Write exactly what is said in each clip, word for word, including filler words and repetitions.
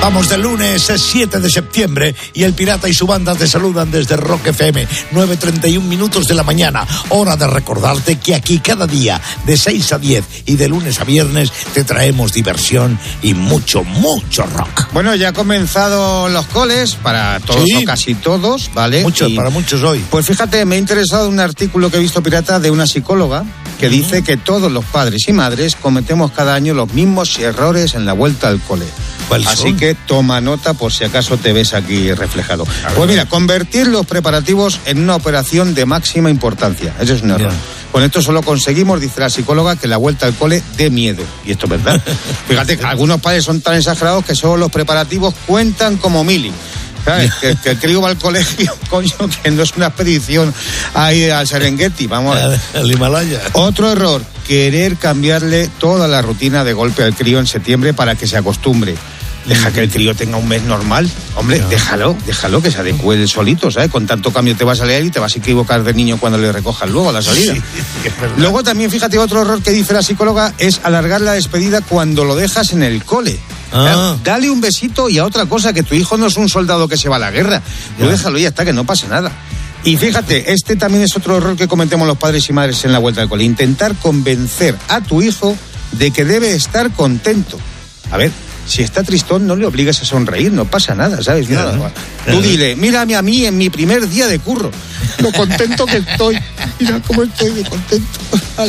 Vamos de lunes, es siete de septiembre y el Pirata y su banda te saludan desde Rock F M, nueve treinta y un minutos de la mañana. Hora de recordarte que aquí cada día, de seis a diez y de lunes a viernes, te traemos diversión y mucho, mucho rock. Bueno, ya han comenzado los coles para todos sí. o casi todos, ¿vale? Muchos, y, para muchos hoy. Pues fíjate, me ha interesado un artículo que he visto, Pirata, de una psicóloga que uh-huh. dice que todos los padres y madres cometemos cada año los mismos errores en la vuelta al cole. Así son? que toma nota por si acaso te ves aquí reflejado. Pues mira, convertir los preparativos en una operación de máxima importancia. Eso es un error. Yeah. Con esto solo conseguimos, dice la psicóloga, que la vuelta al cole dé miedo. Y esto es verdad. Fíjate, algunos padres son tan exagerados que solo los preparativos cuentan como mili. ¿Sabes? Que, que el crío va al colegio, coño, que no es una expedición ahí al Serengeti, vamos a ver. Al Himalaya. Otro error, querer cambiarle toda la rutina de golpe al crío en septiembre para que se acostumbre. Deja que el crío tenga un mes normal. Hombre, no. déjalo, déjalo que se adecue él solito, ¿sabes? Con tanto cambio te vas a leer y te vas a equivocar de niño cuando le recojas luego a la salida. Sí, luego también, fíjate, otro error que dice la psicóloga es alargar la despedida cuando lo dejas en el cole. Ah. Dale un besito y a otra cosa, que tu hijo no es un soldado que se va a la guerra. Tú déjalo y ya está, que no pasa nada. Y fíjate, este también es otro error que cometemos los padres y madres en la vuelta al cole. Intentar convencer a tu hijo de que debe estar contento. A ver, si está tristón, no le obligues a sonreír, no pasa nada, ¿sabes? Nada. Nada. Tú dile, mírame a mí en mi primer día de curro, lo contento que estoy. Mira cómo estoy de contento.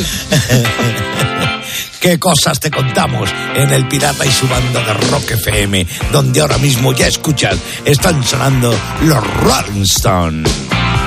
Qué cosas te contamos en el Pirata y su banda de Rock F M, donde ahora mismo ya escuchas, están sonando los Rolling Stones.